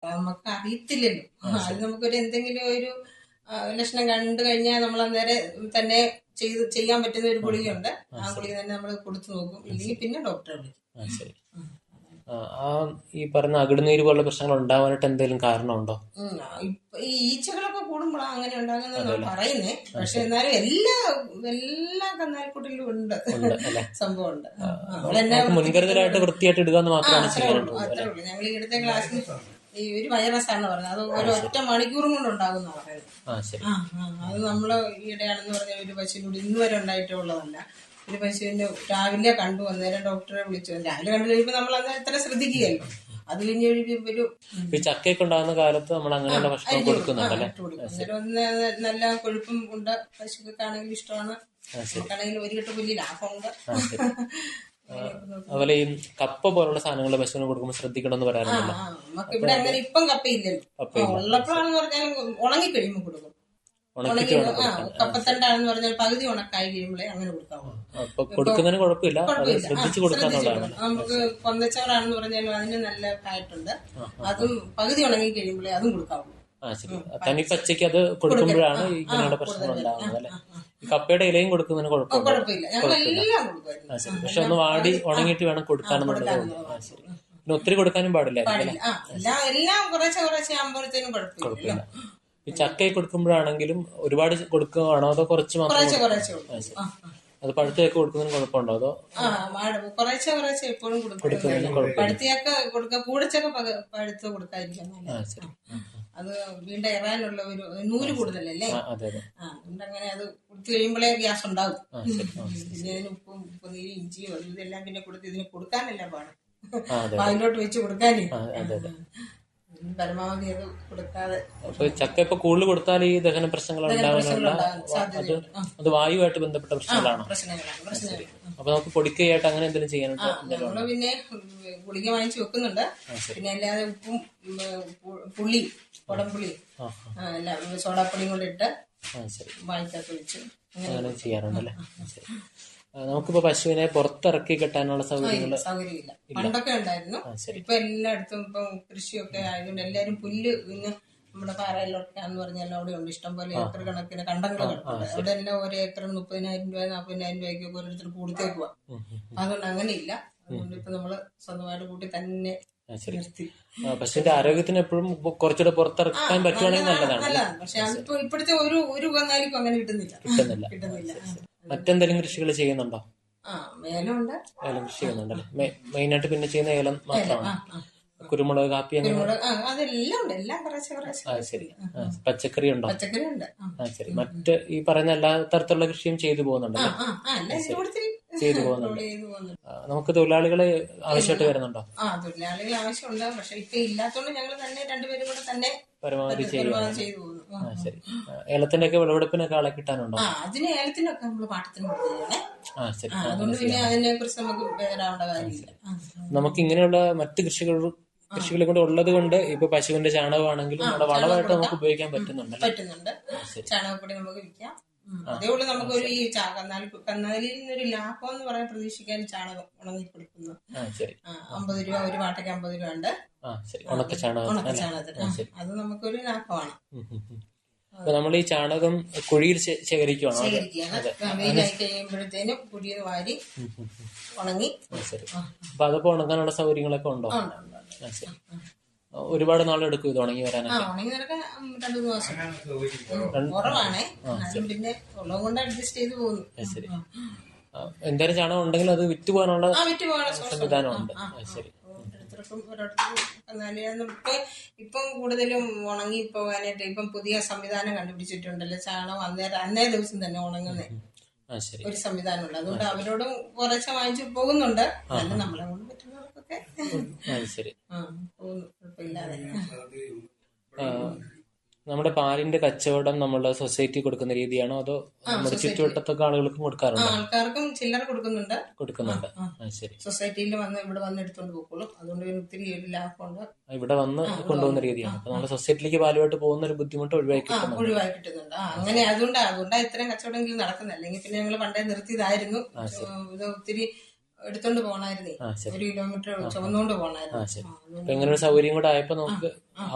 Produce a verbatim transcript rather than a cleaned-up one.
നമുക്ക് അറിയത്തില്ലല്ലോ. അത് നമുക്കൊരു എന്തെങ്കിലും ഒരു ലക്ഷണം കണ്ടു കഴിഞ്ഞാൽ നമ്മൾ അന്നേരം തന്നെ ചെയ്ത് ചെയ്യാൻ പറ്റുന്ന ഒരു ഗുളികയുണ്ട്. ആ ഗുളിക തന്നെ നമ്മൾ കൊടുത്തു നോക്കും. ഇല്ലെങ്കിൽ പിന്നെ ഡോക്ടറെ വിളിക്കും. ആ ഈ പറഞ്ഞ അകിടുനീര് പോലുള്ള പ്രശ്നങ്ങൾ ഉണ്ടാവാനായിട്ട് എന്തെങ്കിലും കാരണമുണ്ടോ? ഈ ഈച്ചകളൊക്കെ കൂടുമ്പോഴാണ് അങ്ങനെ ഉണ്ടാകുന്ന പറയുന്നേ. പക്ഷെ എന്നാലും എല്ലാ എല്ലാ കന്നാലിക്കുട്ടിലും ഉണ്ട് സംഭവം ഉണ്ട്. മുൻകരുതലായിട്ട് വൃത്തിയായിട്ട് ഇടുക മാത്രമാണ് ചെയ്യാറുള്ളത്. അത്രേ ഉള്ളൂ. ഞങ്ങൾ ഈ ഇടത്തെ ക്ലാസ്സിൽ ഈ ഒരു വൈറസ് ആണ് പറഞ്ഞത്. അത് ഒരു ഒറ്റ മണിക്കൂറും കൊണ്ട് ഉണ്ടാകുന്ന പറയുന്നത്. ആ അത് നമ്മള് ഈയിടെയാണെന്ന് പറഞ്ഞ ഒരു പശുവിനോട് ഇന്ന് വരെ ഉണ്ടായിട്ടുള്ളതല്ല. ഒരു പശുവിന്റെ രാവിലെ കണ്ടു, അന്നേരം ഡോക്ടറെ വിളിച്ചു. രാവിലെ കണ്ടു കഴിയുമ്പോൾ നമ്മൾ അന്നേരം എത്ര ശ്രദ്ധിക്കുകയല്ലോ. അത് കഴിഞ്ഞ് ഒരു ചക്കയൊക്കെ ഉണ്ടാകുന്ന കാലത്ത് നമ്മൾ അങ്ങനെയുള്ള ഭക്ഷണം കൊടുക്കുന്നുണ്ടല്ലേ? നല്ല കൊഴുപ്പും ഉണ്ട്. പശുക്കൾക്കാണെങ്കിൽ ഇഷ്ടമാണ്. നമുക്കാണെങ്കിൽ ഒരു കെട്ട് വലിയ ലാഭമുണ്ട്. അതുപോലെ ഈ കപ്പ പോലുള്ള സാധനങ്ങൾ പശുവിന് കൊടുക്കുമ്പോൾ ശ്രദ്ധിക്കണമെന്ന് പറയാറുണ്ടല്ലോ. നമുക്ക് ഇവിടെ അങ്ങനെ ഇപ്പം കപ്പയില്ലല്ലോ. ഉള്ളപ്പോഴാണെന്ന് പറഞ്ഞാൽ ഉണങ്ങി കഴിയുമ്പോൾ കൊടുക്കും. കപ്പത്തണ്ടാണെന്ന് പറഞ്ഞാൽ പകുതി ഉണക്കായി കഴിയുമ്പോഴേ അങ്ങനെ കൊടുക്കാവൂ. കൊടുക്കുന്നതിന് കുഴപ്പമില്ല, ശ്രദ്ധിച്ചു കൊടുക്കാന്നുള്ളതാണ്. നമുക്ക് കൊന്തച്ചവറാണെന്ന് പറഞ്ഞാലും അതിന് നല്ല ഫാറ്റുണ്ട്. അതും പകുതി ഉണങ്ങി കഴിയുമ്പോഴേ അതും കൊടുക്കാവൂ. ആ ശരി. തനി പച്ചയ്ക്ക് അത് കൊടുക്കുമ്പോഴാണ് ഇങ്ങനെയുള്ള പ്രശ്നങ്ങൾ ഉണ്ടാകുന്നത് അല്ലെ? കപ്പയുടെ ഇലയും കൊടുക്കുന്നതിന് കുഴപ്പമില്ല. പക്ഷെ ഒന്ന് വാടി ഉണങ്ങിയിട്ട് വേണം കൊടുക്കാനെന്നുള്ളത്. ആ ശരി. പിന്നെ ഒത്തിരി കൊടുക്കാനും പാടില്ല. എല്ലാം കുറേശ്ശെ കുറേശ്ശെ ആകുമ്പോഴത്തേനും കുഴപ്പമില്ല. ഈ ചക്കയെ കൊടുക്കുമ്പോഴാണെങ്കിലും ഒരുപാട് കൊടുക്കുകയാണോ അതോ കുറച്ച് മാത്രം? അത് പഴുത്തയൊക്കെ കൊടുക്കുന്നതിന് കുഴപ്പമുണ്ടോ അതോ? കുറേശ്ശെ കുറേശ്ശെ എപ്പോഴും കൊടുക്കും. പഴുത്തയൊക്കെ കൊടുക്കാം, കൂടച്ചൊക്കെ പഴുത്ത് കൊടുക്കാതിരിക്കാം. അത് വീണ്ടും ഇറാനുള്ള ഒരു നൂല് കൂടുതലല്ലേ. അതുകൊണ്ട് അങ്ങനെ അത് കൊടുത്തു കഴിയുമ്പോഴേ ഗ്യാസ് ഉണ്ടാകും. പിന്നെ അതിന് ഉപ്പും ഉപ്പ് നീര് ഇഞ്ചിയോ ഇതെല്ലാം പിന്നെ കൊടുത്ത് ഇതിന് കൊടുക്കാനല്ല പാട്, വായിലോട്ട് വെച്ച് കൊടുക്കാനേ. പരമാവധി അത് കൊടുക്കാതെ. ചക്ക ഇപ്പൊ കൂടുതൽ കൊടുത്താൽ ഈ ദഹന പ്രശ്നങ്ങൾ ഉണ്ടാകാനുള്ള അത് വായുവായിട്ട് ബന്ധപ്പെട്ട പ്രശ്നങ്ങളാണ്. അപ്പൊ നമുക്ക് പൊടിക്കയായിട്ട് അങ്ങനെ എന്തെങ്കിലും ചെയ്യാനുണ്ടോ? നമ്മള് പിന്നെ ഗുളിക വാങ്ങിച്ചു വെക്കുന്നുണ്ട്. പിന്നെ അല്ലാതെ ഉപ്പും പുളി കുടംപുളി എല്ലാം സോഡാപ്പൊടിയും കൂടെ ഇട്ട് വാങ്ങിക്കകത്ത് വെച്ച് അങ്ങനെ ചെയ്യാറുണ്ടല്ലേ? നമുക്കിപ്പോ പശുവിനെ പുറത്തിറക്കി കെട്ടാനുള്ള സൗകര്യങ്ങൾ സൗകര്യമില്ല. പണ്ടൊക്കെ ഉണ്ടായിരുന്നു. ഇപ്പൊ എല്ലായിടത്തും ഇപ്പൊ കൃഷിയൊക്കെ ആയതുകൊണ്ട് എല്ലാരും പുല്ല് പിന്നെ നമ്മുടെ പാറയിലൊക്കെയാന്ന് പറഞ്ഞാൽ അവിടെ ഉണ്ട് ഇഷ്ടം പോലെ ഏക്കർ കണക്കിന് കണ്ടങ്ങൾ. അവിടെ എല്ലാം ഓരോ ഏക്കറിന് മുപ്പതിനായിരം രൂപ നാൽപ്പതിനായിരം രൂപയ്ക്കൊക്കെ ഓരോരുത്തർ കൊടുത്തേക്കുവാ. അതുകൊണ്ട് അങ്ങനെ ഇല്ല. അതുകൊണ്ട് ഇപ്പൊ നമ്മള് സ്വന്തമായിട്ട് കൂട്ടി തന്നെ. പശുവിന്റെ ആരോഗ്യത്തിന് എപ്പോഴും കുറച്ചുകൂടെ പുറത്തിറക്കാൻ പറ്റുവാണെങ്കിൽ നല്ലതാണ്. പക്ഷെ അതിപ്പോ ഇപ്പോഴത്തെ ഒരു ഒരു കന്നാലിക്കും അങ്ങനെ കിട്ടുന്നില്ല കിട്ടുന്നില്ല മറ്റെന്തെങ്കിലും കൃഷികൾ ചെയ്യുന്നുണ്ടോ? ഏലമുണ്ട്. ഏലം കൃഷി ചെയ്യുന്നുണ്ടല്ലേ? മെയിനായിട്ട് പിന്നെ ചെയ്യുന്ന ഏലം മാത്രമാണ്. കുരുമുളക്, കാപ്പി അങ്ങനെ അതെല്ലാം ഉണ്ട്. എല്ലാം കുറേശ്ശെ കുറേശ്ശെ. ആ ശരി. പച്ചക്കറി ഉണ്ടോ? പച്ചക്കറി ഉണ്ട്. ആ ശരി. മറ്റ് ഈ പറയുന്ന എല്ലാ തരത്തിലുള്ള കൃഷിയും ചെയ്തു പോകുന്നുണ്ടല്ലോ? ചെയ്തു പോകുന്നുണ്ട്. നമുക്ക് തൊഴിലാളികളെ ആവശ്യമായിട്ട് വരുന്നുണ്ടോ? ആ തൊഴിലാളികൾ ആവശ്യമുണ്ട്. പക്ഷെ ഇപ്പൊ ഇല്ലാത്തതുകൊണ്ട് ഞങ്ങൾ തന്നെ രണ്ടുപേരും കൂടെ തന്നെ പരമാവധി ചെയ്തു പോകുന്നു. ആ ശരി. ഏലത്തിന്റെ ഒക്കെ വിളവെടുപ്പിനൊക്കെ ആളെ കിട്ടാനുണ്ടോ? ആ അതിന് ഏലത്തിനൊക്കെ നമ്മള് പാട്ടത്തിന് കൊടുക്കുകയാണ്. ആ ശരി. അതുകൊണ്ട് പിന്നെ അതിനെ കുറിച്ച് നമുക്ക് പേരാവേണ്ട കാര്യമില്ല. നമുക്ക് ഇങ്ങനെയുള്ള മറ്റ് കൃഷികൾ കൃഷികളെ കൂടെ ഉള്ളത് കൊണ്ട് ഇപ്പൊ പശുവിന്റെ ചാണകമാണെങ്കിലും നമ്മുടെ വളമായിട്ട് നമുക്ക് ഉപയോഗിക്കാൻ പറ്റുന്നുണ്ട് പറ്റുന്നുണ്ട് ചാണകപ്പൊടി നമുക്ക് വിൽക്കാം. അതേ ഉള്ളൂ നമുക്കൊരു ഈ കന്നാലി കന്നാലിയിൽ നിന്നൊരു ലാഭം എന്ന് പറയാൻ പ്രതീക്ഷിക്കാൻ ചാണകം ഉണങ്ങി കൊടുക്കുന്നു. അമ്പത് രൂപ ഒരു പാട്ടയ്ക്ക് അമ്പത് രൂപ ഉണ്ട് ഉണക്ക ചാണകത്തിന്. അത് നമുക്കൊരു ലാഭമാണ്. നമ്മൾ ഈ ചാണകം കുഴിയിൽ ശേഖരിക്കുകയാണോ? വെയിലായി കഴിയുമ്പോഴത്തേനും കുഴിയിൽ വാരി ഉണങ്ങി. അപ്പൊ അതൊക്കെ ഉണങ്ങാനുള്ള സൗകര്യങ്ങളൊക്കെ ഉണ്ടോ? ഒരുപാട് നാളെടുക്കും ഇത് ഉണങ്ങി വരാനൊക്കെ? ഉണങ്ങി വരക്കാൻ രണ്ടു മൂന്ന് ദിവസം കുറവാണേ. പിന്നെ ഉള്ളത് കൊണ്ട് അഡ്ജസ്റ്റ് ചെയ്ത് പോകുന്നു. ശരി. എന്തായാലും ചാണകം ഉണ്ടെങ്കിൽ അത് വിറ്റ് പോകാനുള്ള സംവിധാനമുണ്ട്. ശരി. നമുക്ക് ഇപ്പം കൂടുതലും ഉണങ്ങി പോകാനായിട്ട് ഇപ്പം പുതിയ സംവിധാനം കണ്ടുപിടിച്ചിട്ടുണ്ടല്ലോ. ചാണകം അന്നേരം അന്നേ ദിവസം തന്നെ ഉണങ്ങുന്നേ ഒരു സംവിധാനമുണ്ട്. അതുകൊണ്ട് അവരോടും കുറച്ച് വാങ്ങിച്ചു പോകുന്നുണ്ട്. നല്ല നമ്മളെ കൊണ്ട് പറ്റുന്നവർക്കൊക്കെ പോകുന്നു, കുഴപ്പമില്ലാതെ. നമ്മുടെ പാലിന്റെ കച്ചവടം നമ്മുടെ സൊസൈറ്റി കൊടുക്കുന്ന രീതിയാണോ അതോ നമ്മുടെ ചുറ്റുവട്ടത്തൊക്കെ ആളുകൾക്കും കൊടുക്കാറുണ്ടോ? ആൾക്കാർക്കും ചില്ലറ കൊടുക്കുന്നുണ്ട് കൊടുക്കുന്നുണ്ട് ശരി. സൊസൈറ്റിയിൽ വന്ന് ഇവിടെ വന്ന് എടുത്തോണ്ട് പോക്കോളും. അതുകൊണ്ട് ഒത്തിരി ലാഭമുണ്ട്. ഇവിടെ വന്ന് കൊണ്ടുപോകുന്ന രീതിയാണ്. അപ്പൊ നമ്മുടെ സൊസൈറ്റിയിലേക്ക് പാലുമായിട്ട് പോകുന്ന ഒരു ബുദ്ധിമുട്ട് ഒഴിവാക്കി ഒഴിവാക്കി കിട്ടുന്നുണ്ട്. അങ്ങനെ അതുകൊണ്ട് അതുകൊണ്ടാണ് ഇത്രയും കച്ചവടമെങ്കിലും നടക്കുന്നത്. അല്ലെങ്കിൽ പിന്നെ ഞങ്ങൾ പണ്ടേ നിർത്തിയതായിരുന്നു. ഇത് ഒത്തിരി എടുത്തോണ്ട് പോകണായിരുന്നേ. ഒരു കിലോമീറ്റർ ചുമന്നുകൊണ്ട് പോകണായിരുന്നു. ഇങ്ങനെ ഒരു സൗകര്യം കൂടെ ആയപ്പോ നമുക്ക്